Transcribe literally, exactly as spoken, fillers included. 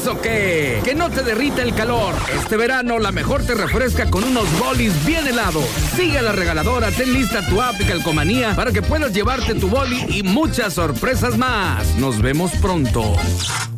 ¿Eso qué? Que no te derrita el calor. Este verano la mejor te refresca con unos bolis bien helados. Sigue a la regaladora, ten lista tu app y Calcomanía para que puedas llevarte tu boli y muchas sorpresas más. Nos vemos pronto.